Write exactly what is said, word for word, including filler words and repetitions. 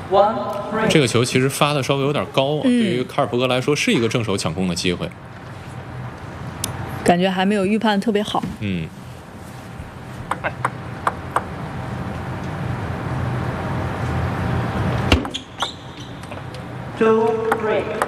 这个球其实发的稍微有点高， 嗯、 对于卡尔伯格来说是一个正手抢攻的机会， 感觉还没有预判特别好。 嗯。 Two, three.